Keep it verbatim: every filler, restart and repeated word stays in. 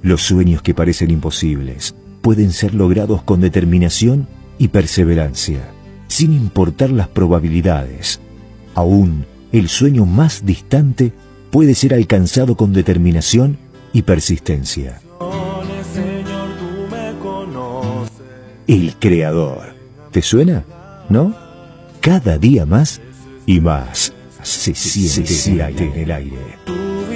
Los sueños que parecen imposibles pueden ser logrados con determinación y perseverancia, sin importar las probabilidades. Aún el sueño más distante puede ser alcanzado con determinación y persistencia. El Creador. ¿Te suena? ¿No? Cada día más y más se siente en el aire.